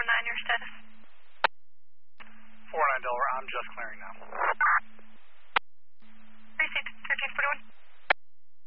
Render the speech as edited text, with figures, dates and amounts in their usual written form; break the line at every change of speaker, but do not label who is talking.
your status?
49 Delaware, I'm just clearing now.